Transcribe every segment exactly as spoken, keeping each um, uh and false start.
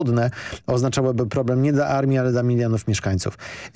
oznaczałoby problem nie dla armii, ale dla milionów mieszkańców.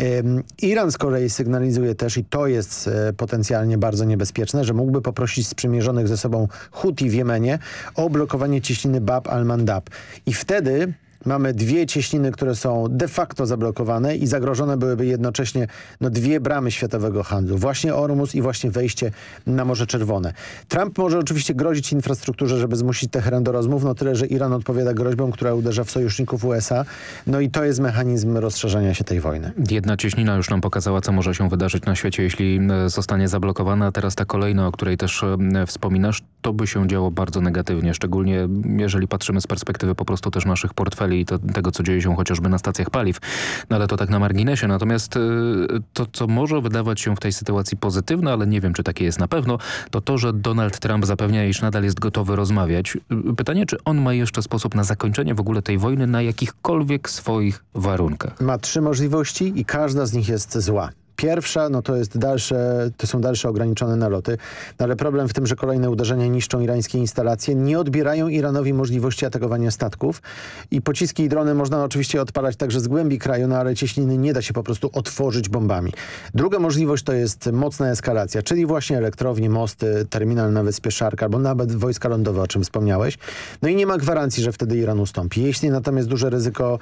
Iran z kolei sygnalizuje też, i to jest potencjalnie bardzo niebezpieczne, że mógłby poprosić sprzymierzonych ze sobą Huti w Jemenie o blokowanie cieśniny Bab al-Mandab. I wtedy mamy dwie cieśniny, które są de facto zablokowane i zagrożone byłyby jednocześnie no, dwie bramy światowego handlu. Właśnie Ormus i właśnie wejście na Morze Czerwone. Trump może oczywiście grozić infrastrukturze, żeby zmusić Teheran do rozmów, no tyle, że Iran odpowiada groźbą, która uderza w sojuszników U S A. No i to jest mechanizm rozszerzania się tej wojny. Jedna cieśnina już nam pokazała, co może się wydarzyć na świecie, jeśli zostanie zablokowana. Teraz ta kolejna, o której też wspominasz, to by się działo bardzo negatywnie, szczególnie jeżeli patrzymy z perspektywy po prostu też naszych portfeli i to, tego, co dzieje się chociażby na stacjach paliw. No ale to tak na marginesie. Natomiast y, to, co może wydawać się w tej sytuacji pozytywne, ale nie wiem, czy takie jest na pewno, to to, że Donald Trump zapewnia, iż nadal jest gotowy rozmawiać. Pytanie, czy on ma jeszcze sposób na zakończenie w ogóle tej wojny na jakichkolwiek swoich warunkach? Ma trzy możliwości i każda z nich jest zła. Pierwsza, no to jest dalsze, to są dalsze ograniczone naloty, no ale problem w tym, że kolejne uderzenia niszczą irańskie instalacje, nie odbierają Iranowi możliwości atakowania statków i pociski i drony można oczywiście odpalać także z głębi kraju, no ale cieśniny nie da się po prostu otworzyć bombami. Druga możliwość to jest mocna eskalacja, czyli właśnie elektrownie, mosty, terminal na wyspie Szark albo nawet wojska lądowe, o czym wspomniałeś. No i nie ma gwarancji, że wtedy Iran ustąpi. Jeśli natomiast duże ryzyko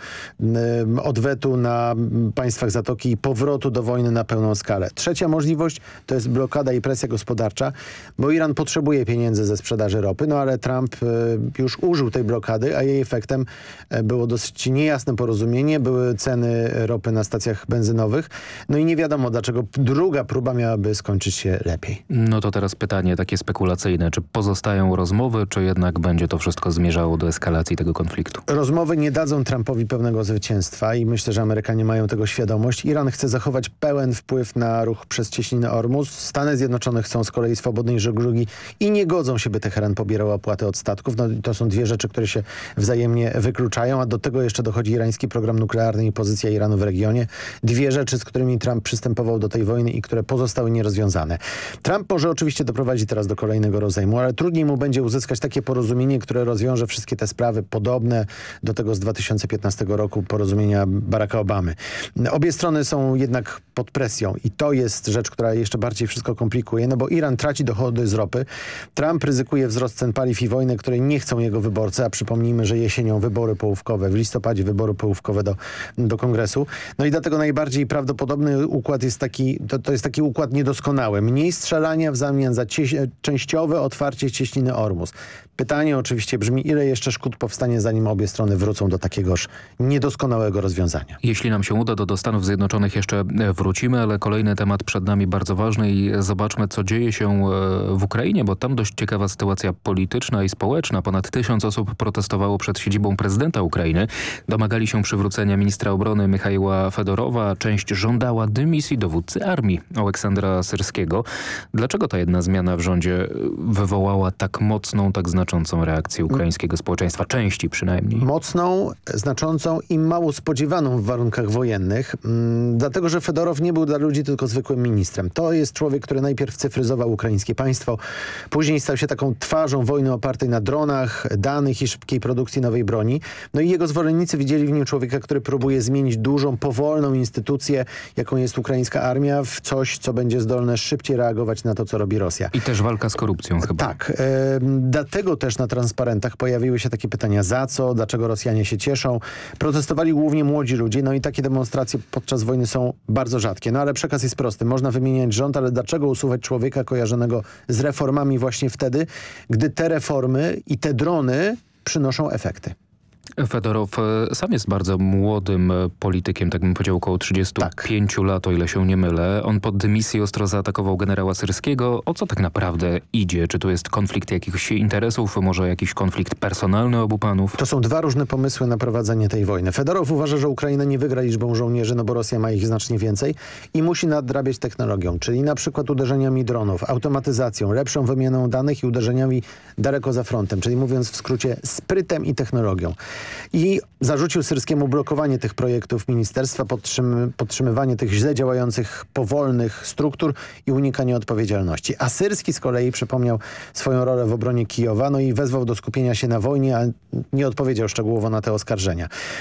y, odwetu na państwach Zatoki i powrotu do wojny na pełną skalę. Trzecia możliwość to jest blokada i presja gospodarcza, bo Iran potrzebuje pieniędzy ze sprzedaży ropy, no ale Trump y, już użył tej blokady, a jej efektem y, było dosyć niejasne porozumienie, były ceny ropy na stacjach benzynowych, no i nie wiadomo, dlaczego druga próba miałaby skończyć się lepiej. No to teraz pytanie takie spekulacyjne, czy pozostają rozmowy, czy jednak będzie to wszystko zmierzało do eskalacji tego konfliktu? Rozmowy nie dadzą Trumpowi pełnego zwycięstwa i myślę, że Amerykanie mają tego świadomość. Iran chce zachować pełen wpływ na ruch przez cieśninę Ormus. Stany Zjednoczone chcą z kolei swobodnej żeglugi i nie godzą się, by Teheran pobierał opłaty od statków. No, to są dwie rzeczy, które się wzajemnie wykluczają, a do tego jeszcze dochodzi irański program nuklearny i pozycja Iranu w regionie. Dwie rzeczy, z którymi Trump przystępował do tej wojny i które pozostały nierozwiązane. Trump może oczywiście doprowadzić teraz do kolejnego rozejmu, ale trudniej mu będzie uzyskać takie porozumienie, które rozwiąże wszystkie te sprawy podobne do tego z dwa tysiące piętnastego roku porozumienia Baracka Obamy. Obie strony są jednak pod presją i to jest rzecz, która jeszcze bardziej wszystko komplikuje, no bo Iran traci dochody z ropy, Trump ryzykuje wzrost cen paliw i wojny, której nie chcą jego wyborcy, a przypomnijmy, że jesienią wybory połówkowe, w listopadzie wybory połówkowe do, do kongresu. No i dlatego najbardziej prawdopodobny układ jest taki, to, to jest taki układ niedoskonały. Mniej strzelania w zamian za cie, częściowe otwarcie cieśniny Ormus. Pytanie oczywiście brzmi, ile jeszcze szkód powstanie, zanim obie strony wrócą do takiegoż niedoskonałego rozwiązania. Jeśli nam się uda, to do Stanów Zjednoczonych jeszcze wrócimy, ale kolejny temat przed nami bardzo ważny i zobaczmy, co dzieje się w Ukrainie, bo tam dość ciekawa sytuacja polityczna i społeczna. Ponad tysiąc osób protestowało przed siedzibą prezydenta Ukrainy. Domagali się przywrócenia ministra obrony Michaiła Fedorowa. Część żądała dymisji dowódcy armii Oleksandra Syrskiego. Dlaczego ta jedna zmiana w rządzie wywołała tak mocną, tak znaczącą reakcję ukraińskiego społeczeństwa? Części przynajmniej. Mocną, znaczącą i mało spodziewaną w warunkach wojennych. Mm, dlatego, że Fedorow nie był dla ludzi tylko zwykłym ministrem. To jest człowiek, który najpierw cyfryzował ukraińskie państwo, później stał się taką twarzą wojny opartej na dronach, danych i szybkiej produkcji nowej broni. No i jego zwolennicy widzieli w nim człowieka, który próbuje zmienić dużą, powolną instytucję, jaką jest ukraińska armia, w coś, co będzie zdolne szybciej reagować na to, co robi Rosja. I też walka z korupcją chyba. Tak. E, dlatego też na transparentach pojawiły się takie pytania, za co, dlaczego Rosjanie się cieszą. Protestowali głównie młodzi ludzie, no i takie demonstracje podczas wojny są bardzo rzadkie. No ale przekaz jest prosty. Można wymieniać rząd, ale dlaczego usuwać człowieka kojarzonego z reformami właśnie wtedy, gdy te reformy i te drony przynoszą efekty? Fedorow sam jest bardzo młodym politykiem, tak bym powiedział, około trzydziestu pięciu tak. lat, o ile się nie mylę. On po dymisji ostro zaatakował generała Syrskiego. O co tak naprawdę idzie? Czy to jest konflikt jakichś interesów, może jakiś konflikt personalny obu panów? To są dwa różne pomysły na prowadzenie tej wojny. Fedorow uważa, że Ukraina nie wygra liczbą żołnierzy, no bo Rosja ma ich znacznie więcej i musi nadrabiać technologią, czyli na przykład uderzeniami dronów, automatyzacją, lepszą wymianą danych i uderzeniami daleko za frontem, czyli mówiąc w skrócie sprytem i technologią. I zarzucił Syrskiemu blokowanie tych projektów ministerstwa, podtrzym podtrzymywanie tych źle działających, powolnych struktur i unikanie odpowiedzialności. A Syrski z kolei przypomniał swoją rolę w obronie Kijowa, no i wezwał do skupienia się na wojnie, a nie odpowiedział szczegółowo na te oskarżenia.